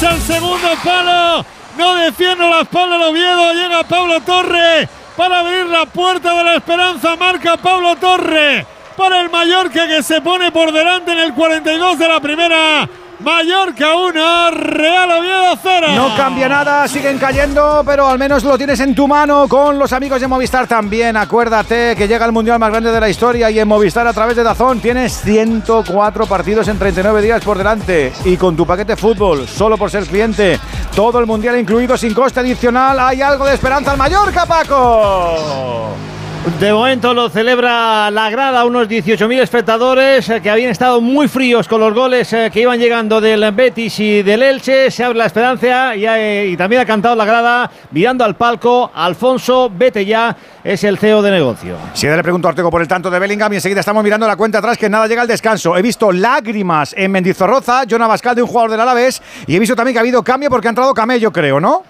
al segundo palo. No defiende la espalda el Oviedo. Llega Pablo Torre para abrir la puerta de la esperanza. Marca Pablo Torre para el Mallorca, que se pone por delante en el 42 de la primera. Mallorca 1, Real Oviedo 0. No cambia nada, siguen cayendo, pero al menos lo tienes en tu mano con los amigos de Movistar también. Acuérdate que llega el mundial más grande de la historia y en Movistar a través de DAZN tienes 104 partidos en 39 días por delante. Y con tu paquete fútbol, solo por ser cliente, todo el mundial incluido sin coste adicional. Hay algo de esperanza al Mallorca, Paco. De momento lo celebra la grada, unos 18.000 espectadores que habían estado muy fríos con los goles que iban llegando del Betis y del Elche. Se abre la esperanza y también ha cantado la grada mirando al palco. Alfonso Vete Ya es el CEO de negocio. Si le pregunto a Ortego por el tanto de Bellingham y enseguida estamos mirando la cuenta atrás que nada llega al descanso. He visto lágrimas en Mendizorroza, Jon Abascal, de un jugador del Alavés, y he visto también que ha habido cambio porque ha entrado Camello, creo, ¿no?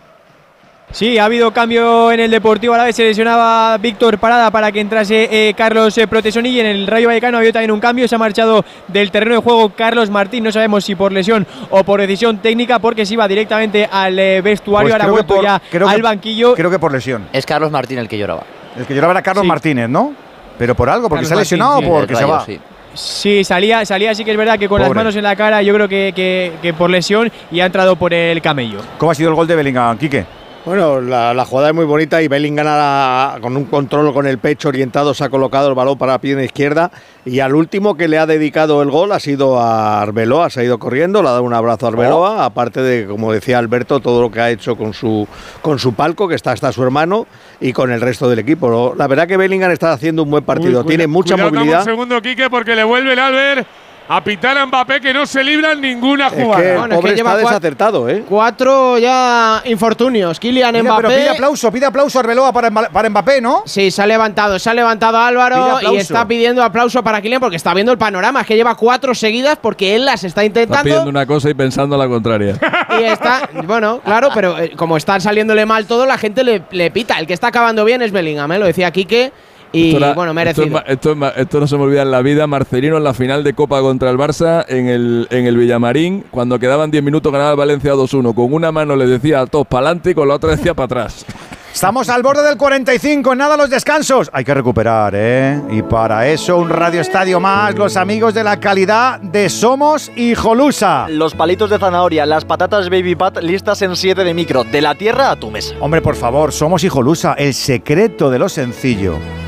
Sí, ha habido cambio en el Deportivo Alavés. Se lesionaba Víctor Parada para que entrase Carlos Protesoni, y en el Rayo Vallecano ha habido también un cambio. Se ha marchado del terreno de juego Carlos Martín, no sabemos si por lesión o por decisión técnica, porque se iba directamente al vestuario. Pues ahora ha vuelto ya al banquillo. Creo que por lesión. Es Carlos Martín el que lloraba. El que lloraba era Carlos Martínez, ¿no? Pero por algo, porque Carlos se ha lesionado o porque se va. Sí, salía, sí que es verdad que con las manos en la cara, yo creo que por lesión, y ha entrado por el Camello. ¿Cómo ha sido el gol de Bellingham, Quique? Bueno, la jugada es muy bonita y Bellingham con un control con el pecho orientado se ha colocado el balón para la pierna izquierda, y al último que le ha dedicado el gol ha sido a Arbeloa. Se ha ido corriendo, le ha dado un abrazo a Arbeloa, aparte de, como decía Alberto, todo lo que ha hecho con su palco, que está hasta su hermano, y con el resto del equipo. La verdad que Bellingham está haciendo un buen partido, tiene mucha movilidad. Un segundo, Quique, porque le vuelve el Albert a pitar a Mbappé, que no se libra en ninguna jugada. Es que el pobre está desacertado, ¿eh? 4 ya infortunios. Kylian Mbappé. Pero pide aplauso a Arbeloa para Mbappé, ¿no? Sí, se ha levantado Álvaro y está pidiendo aplauso para Kylian porque está viendo el panorama. Es que lleva 4 seguidas porque él las está intentando. Está pidiendo una cosa y pensando la contraria. Y está, bueno, claro, pero como están saliéndole mal todo, la gente le pita. El que está acabando bien es Bellingham, lo decía Quique. Y bueno, merecido. Esto no se me olvida en la vida. Marcelino en la final de Copa contra el Barça en el Villamarín, cuando quedaban 10 minutos, ganaba el Valencia 2-1. Con una mano le decía a todos para adelante y con la otra decía para atrás. Estamos al borde del 45, nada los descansos. Hay que recuperar, ¿eh? Y para eso un Radio Estadio más, los amigos de la calidad de Somos Hijolusa. Los palitos de zanahoria, las patatas Baby Pat listas en 7 de micro, de la tierra a tu mesa. Hombre, por favor, Somos Hijolusa, el secreto de lo sencillo